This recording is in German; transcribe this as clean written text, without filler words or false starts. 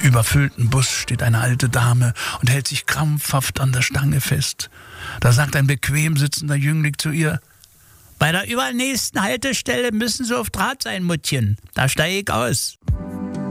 überfüllten Bus steht eine alte Dame und hält sich krampfhaft an der Stange fest. Da sagt ein bequem sitzender Jüngling zu ihr: »Bei der übernächsten Haltestelle müssen Sie auf Draht sein, Muttchen. Da steige ich aus.«